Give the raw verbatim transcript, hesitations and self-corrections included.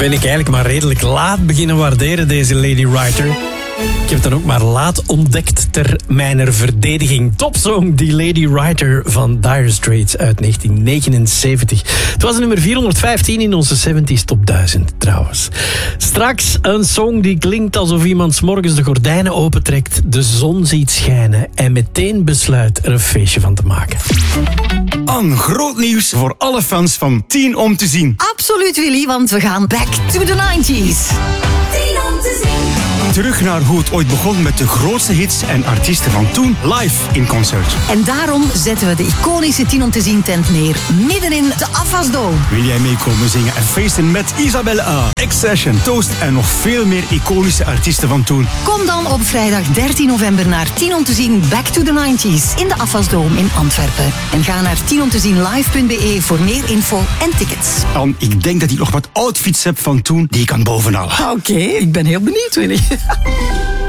ben ik eigenlijk maar redelijk laat beginnen waarderen, deze Lady Writer. Ik heb het dan ook maar laat ontdekt ter mijner verdediging. Topsong, die Lady Writer van Dire Straits uit negentien negenenzeventig. Het was nummer vierhonderdvijftien in onze zeventig Top duizend trouwens. Straks een song die klinkt alsof iemand 's morgens de gordijnen opentrekt, de zon ziet schijnen en meteen besluit er een feestje van te maken. An, groot nieuws voor alle fans van tien om te zien. Absoluut, Willy, want we gaan back to the nineties. tien om te zien. Terug naar hoe het ooit begon met de grootste hits en artiesten van toen live in concert. En daarom zetten we de iconische tien om te zien tent neer, midden in de Afasdome. Wil jij meekomen zingen en feesten met Isabelle A, X-Session, Toast en nog veel meer iconische artiesten van toen? Kom dan op vrijdag dertien november naar tien om te zien Back to the nineties in de Afasdome in Antwerpen. En ga naar tien om te zien live punt be voor meer info en tickets. An, ik denk dat ik nog wat outfits heb van toen die ik kan bovenhalen. Oké, ik ben heel benieuwd, Willy.